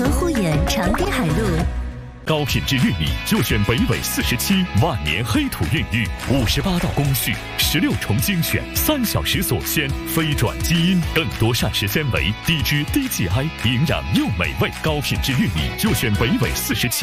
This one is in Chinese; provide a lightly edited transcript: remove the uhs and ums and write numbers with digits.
合护眼长滨海路。 高品质玉米就选北纬47万年黑土孕育，58道工序，16重精选，3小时锁鲜，非转基因，更多膳食纤维，低脂低 GI，营养又美味。高品质玉米就选北纬47